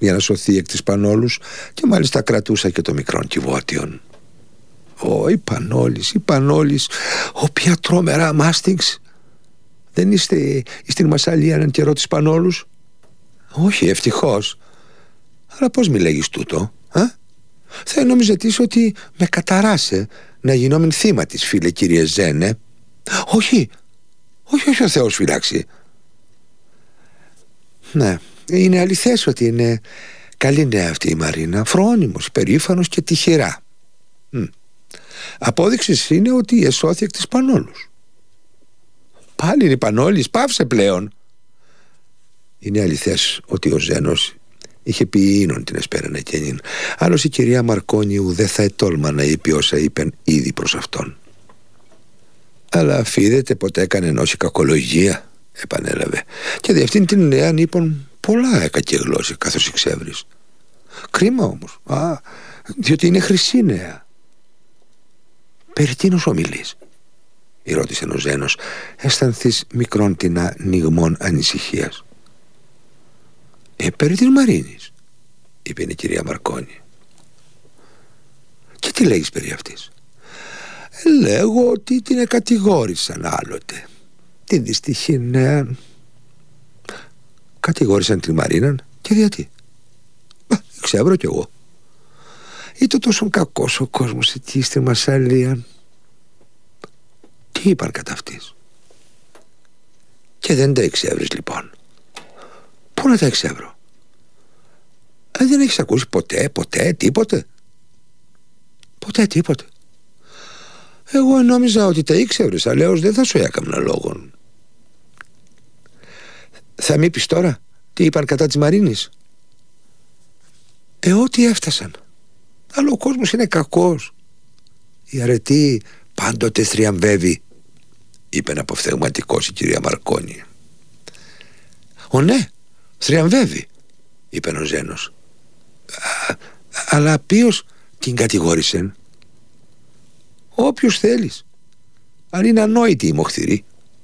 για να σωθεί εκ της Πανόλους, και μάλιστα κρατούσα και το μικρόν Κιβώτιον. Η Πανόλης, όποια τρόμερα μάστιγς. Δεν είστε στην Μασσαλία έναν καιρό της Πανόλους? Όχι, ευτυχώς. Αλλά πώς μη λέγεις τούτο, Θα νομιζετείς ότι με καταράσε να γινόμουν θύμα της, φίλε κύριε Ζένε. Όχι, ο Θεός φυλάξει. Ναι, είναι αληθές ότι είναι καλή νέα αυτή η Μαρίνα, φρόνιμος, περήφανος και τυχερά. Απόδειξης είναι ότι εσώθη εκ της Πανόλους. Πάλι είναι η Πανόλης, πάυσε πλέον. Είναι αληθές ότι ο Ζένος είχε πει ίνον την εσπέραν εκείνην. Άλλως η κυρία Μαρκόνη ουδέ θα ετόλμα να είπε όσα είπεν ήδη προς αυτόν. Αλλά αφίδεται ποτέ έκανε ενώση κακολογία, επανέλαβε. Και δι' αυτήν την νέα είπαν πολλά εκακεγλώσει καθώς εξεύρεις. Κρίμα όμως, διότι είναι χρυσή νέα. Περί τίνος ομιλείς? ρώτησε ο Ζένος, αισθανθείς μικρόν τεινά νιγμών ανησυχίας. Περί της Μαρίνης, είπε η κυρία Μαρκόνη. Και τι λέγεις περί αυτής? Λέγω ότι την εκατηγόρησαν άλλοτε. Την δυστυχή νέα. Κατηγόρησαν την Μαρίναν, και γιατί? Ξέρω κι εγώ. Ήταν τόσο κακός ο κόσμος εκεί στη Μασσαλία. Τι είπαν κατά αυτής? Και δεν τα εξεύρεις λοιπόν? Πού να τα εξεύρω? Δεν έχεις ακούσει ποτέ τίποτε? Ποτέ τίποτε? Εγώ νόμιζα ότι τα ήξερες, αλλά δεν θα σου έκανα λόγον. Θα μη πεις τώρα τι είπαν κατά της Μαρίνης? Ό,τι έφτασαν. Αλλά ο κόσμος είναι κακός. Η αρετή πάντοτε θριαμβεύει, είπε αποφθεγματικός η κυρία Μαρκόνη. Ναι, θριαμβεύει, είπε ο Ζένος. Αλλά ποιος την κατηγόρησε? Όποιος θέλεις. Αν είναι ανόητη η μοχθηρή.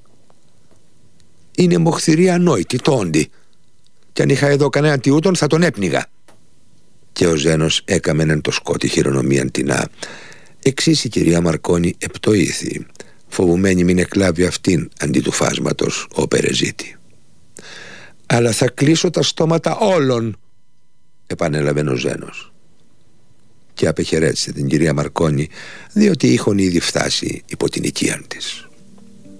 Είναι μοχθηρή ανόητη, τόντι. Κι αν είχα εδώ κανέναν τιούτον θα τον έπνιγα. Και ο Ζένος έκαμενεν το σκότι χειρονομίαν τεινά. Εξής η κυρία Μαρκόνη επτοήθη, φοβουμένη μην εκλάβει αυτήν αντί του φάσματος ο Περεζίτη. Αλλά θα κλείσω τα στόματα όλων, επανέλαβε ο Ζένος. Και απεχαιρέτησε την κυρία Μαρκόνη, διότι είχον ήδη φτάσει υπό την οικίαν της.